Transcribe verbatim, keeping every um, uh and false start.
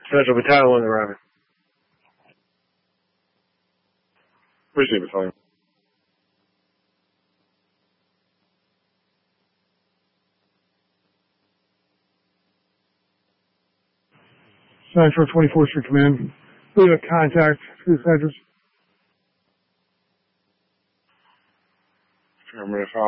Central Battalion one, the Rabbit. Appreciate it, Battalion. Central twenty-fourth Street Command. We have contact for this address. Affirmative.